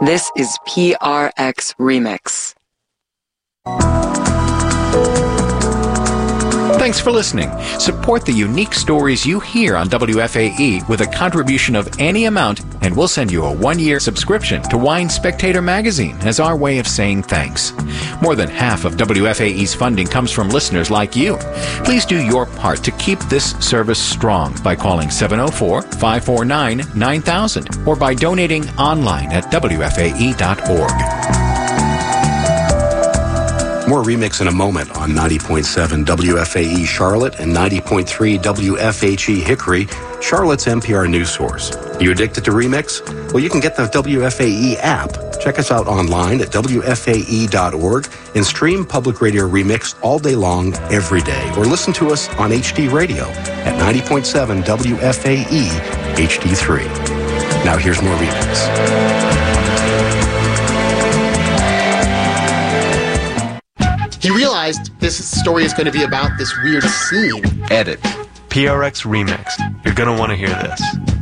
This is PRX Remix. Thanks for listening. Support the unique stories you hear on WFAE with a contribution of any amount, and we'll send you a 1-year subscription to Wine Spectator magazine as our way of saying thanks. More than half of WFAE's funding comes from listeners like you. Please do your part to keep this service strong by calling 704-549-9000 or by donating online at WFAE.org. More Remix in a moment on 90.7 WFAE Charlotte and 90.3 WFHE Hickory, Charlotte's NPR news source. You addicted to Remix? Well, you can get the WFAE app. Check us out online at WFAE.org and stream Public Radio Remix all day long, every day. Or listen to us on HD Radio at 90.7 WFAE HD3. Now here's more Remix. He realized this story is going to be about this weird scene. Edit. PRX Remix. You're going to want to hear this.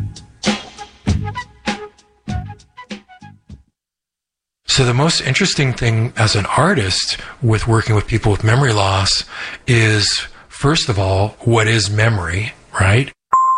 So the most interesting thing as an artist with working with people with memory loss is, first of all, what is memory, right?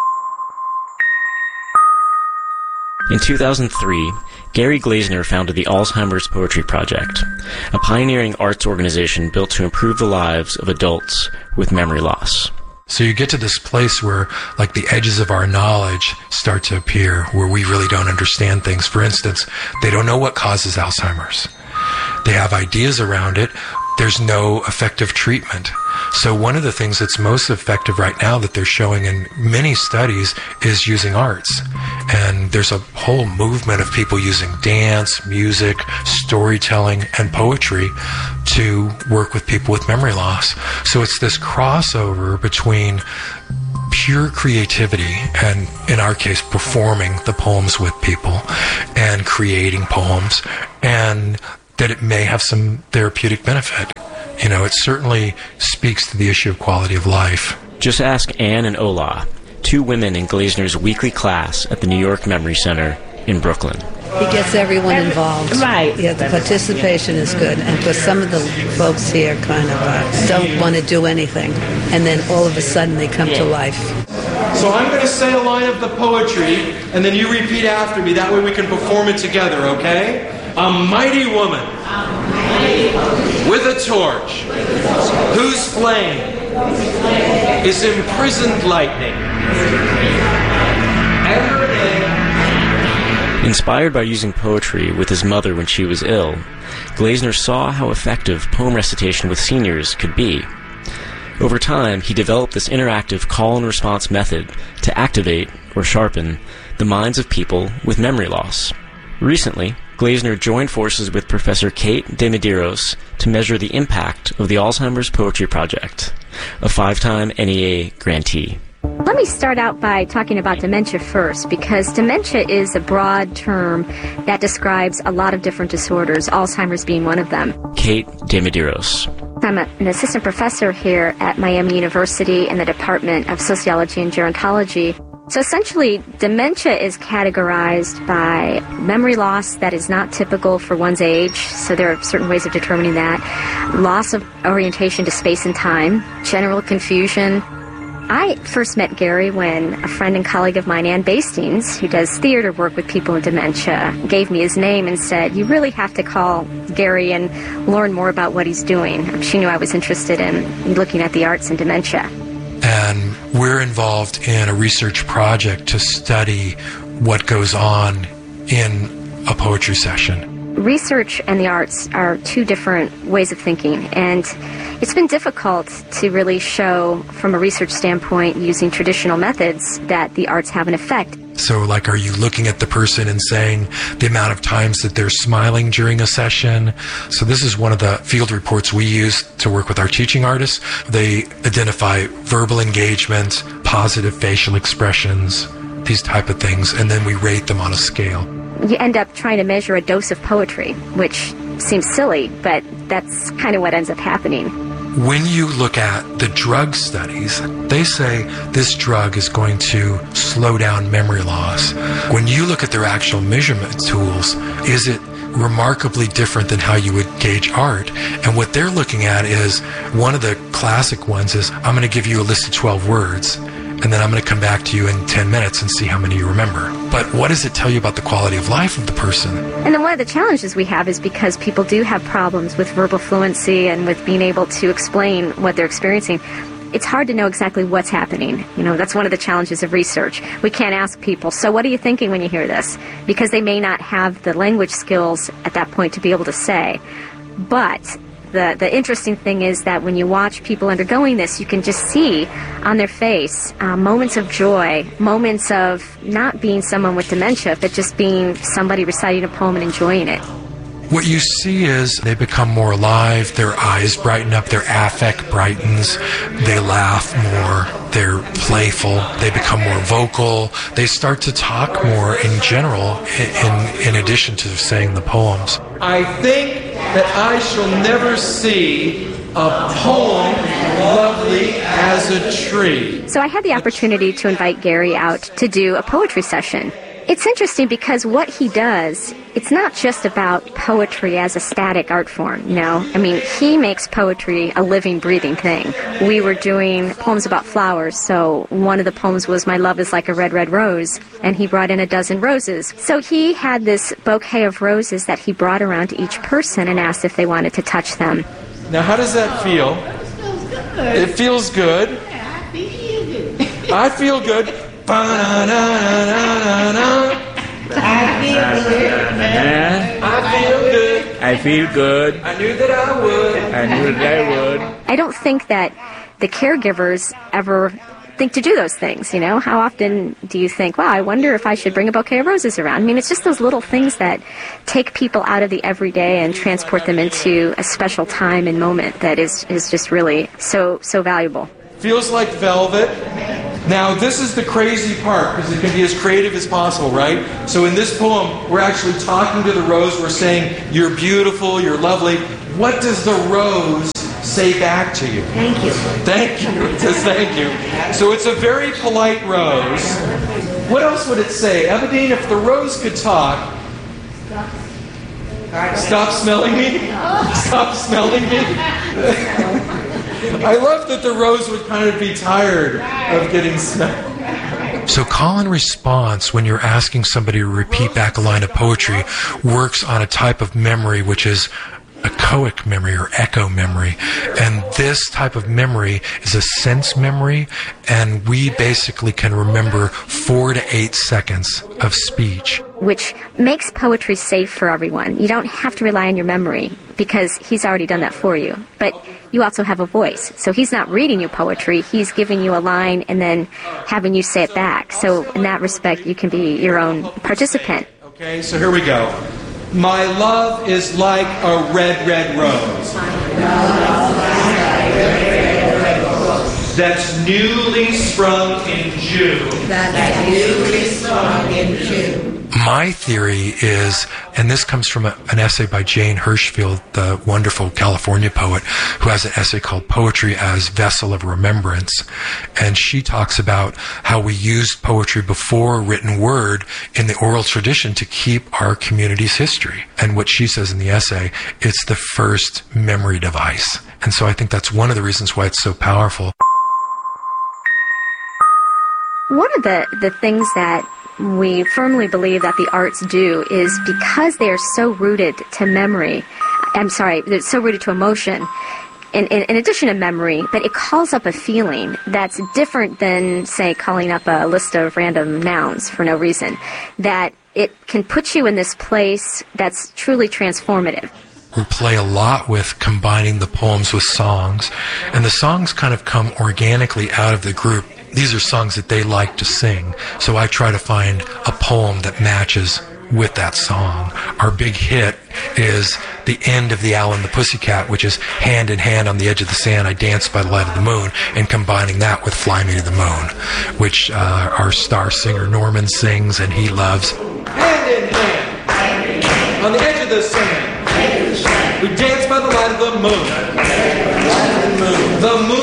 In 2003, Gary Glazner founded the Alzheimer's Poetry Project, a pioneering arts organization built to improve the lives of adults with memory loss. So you get to this place where, like, the edges of our knowledge start to appear, where we really don't understand things. For instance, they don't know what causes Alzheimer's. They have ideas around it. There's no effective treatment. So one of the things that's most effective right now that they're showing in many studies is using arts. And there's a whole movement of people using dance, music, storytelling, and poetry to work with people with memory loss. So it's this crossover between pure creativity and, in our case, performing the poems with people and creating poems, and that it may have some therapeutic benefit. You know, it certainly speaks to the issue of quality of life. Just ask Anne and Ola, two women in Glazner's weekly class at the New York Memory Center in Brooklyn. He gets everyone involved. Right. Yeah, the participation is good. And because some of the folks here kind of don't want to do anything. And then all of a sudden they come to life. So I'm going to say a line of the poetry, and then you repeat after me. That way we can perform it together, okay? A mighty woman with a torch whose flame is imprisoned lightning. And her name. Inspired by using poetry with his mother when she was ill, Glazner saw how effective poem recitation with seniors could be. Over time, he developed this interactive call-and-response method to activate, or sharpen, the minds of people with memory loss. Recently, Glazner joined forces with Professor Kate de Medeiros to measure the impact of the Alzheimer's Poetry Project, a 5-time NEA grantee. Let me start out by talking about dementia first, because dementia is a broad term that describes a lot of different disorders, Alzheimer's being one of them. Kate de Medeiros. I'm an assistant professor here at Miami University in the Department of Sociology and Gerontology. So essentially, dementia is categorized by memory loss that is not typical for one's age, so there are certain ways of determining that, loss of orientation to space and time, general confusion. I first met Gary when a friend and colleague of mine, Ann Bastings, who does theater work with people with dementia, gave me his name and said, you really have to call Gary and learn more about what he's doing. She knew I was interested in looking at the arts and dementia. And we're involved in a research project to study what goes on in a poetry session. Research and the arts are two different ways of thinking, and it's been difficult to really show from a research standpoint using traditional methods that the arts have an effect. So, like, are you looking at the person and saying the amount of times that they're smiling during a session? So this is one of the field reports we use to work with our teaching artists. They identify verbal engagement, positive facial expressions, these type of things, and then we rate them on a scale. You end up trying to measure a dose of poetry, which seems silly, but that's kind of what ends up happening. when you look at the drug studies, they say this drug is going to slow down memory loss. When you look at their actual measurement tools, is it remarkably different than how you would gauge art? And what they're looking at is, one of the classic ones is, I'm going to give you a list of 12 words, and then I'm going to come back to you in 10 minutes and see how many you remember. But what does it tell you about the quality of life of the person? And then one of the challenges we have is because people do have problems with verbal fluency and with being able to explain what they're experiencing, it's hard to know exactly what's happening. You know, that's one of the challenges of research. We can't ask people, so what are you thinking when you hear this? Because they may not have the language skills at that point to be able to say. But the interesting thing is that when you watch people undergoing this, you can just see on their face moments of joy, moments of not being someone with dementia, but just being somebody reciting a poem and enjoying it. What you see is they become more alive, their eyes brighten up, their affect brightens, they laugh more, they're playful, they become more vocal, they start to talk more in general, in addition to saying the poems. I think that I shall never see a poem lovely as a tree. So I had the opportunity to invite Gary out to do a poetry session. It's interesting because what he does, it's not just about poetry as a static art form, you know? I mean, he makes poetry a living, breathing thing. We were doing poems about flowers, so one of the poems was My Love is Like a Red, Red Rose, and he brought in a dozen roses. So he had this bouquet of roses that he brought around to each person and asked if they wanted to touch them. Now, how does that feel? It feels good. I feel good. I feel good. I feel good. I knew that I would. I knew that I would. I don't think that the caregivers ever think to do those things, you know? How often do you think, wow, I wonder if I should bring a bouquet of roses around? I mean, it's just those little things that take people out of the everyday and transport them into a special time and moment that is just really so valuable. Feels like velvet. Now, this is the crazy part, because it can be as creative as possible, right? So in this poem, we're actually talking to the rose. We're saying, you're beautiful, you're lovely. What does the rose say back to you? Thank you. Thank you. It says thank you. So it's a very polite rose. What else would it say? Evadine, if the rose could talk... Stop smelling me? Stop smelling me? I love that the rose would kind of be tired of getting smelled. So call and response, when you're asking somebody to repeat back a line of poetry, works on a type of memory which is echoic memory or echo memory. And this type of memory is a sense memory, and we basically can remember 4 to 8 seconds of speech. Which makes poetry safe for everyone. You don't have to rely on your memory because he's already done that for you. But you also have a voice. So he's not reading you poetry, he's giving you a line and then having you say it back. So in that respect, you can be your own participant. Okay, so here we go. My love is like a red, red rose. That's newly sprung in June. That's newly sprung in June. My theory is, and this comes from an essay by Jane Hirschfield, the wonderful California poet, who has an essay called Poetry as Vessel of Remembrance. And she talks about how we used poetry before written word in the oral tradition to keep our community's history. And what she says in the essay, it's the first memory device. And so I think that's one of the reasons why it's so powerful. One of the things that we firmly believe that the arts do is because they are so rooted to memory, they're so rooted to emotion, in addition to memory, but it calls up a feeling that's different than, say, calling up a list of random nouns for no reason, that it can put you in this place that's truly transformative. We play a lot with combining the poems with songs, and the songs kind of come organically out of the group. These are songs that they like to sing, so I try to find a poem that matches with that song. Our big hit is the end of the Owl and the Pussycat, which is hand in hand on the edge of the sand, I dance by the light of the moon, and combining that with Fly Me to the Moon, which our star singer Norman sings and he loves. Hand in hand, on the edge of the sand, we dance by the light of the moon. The moon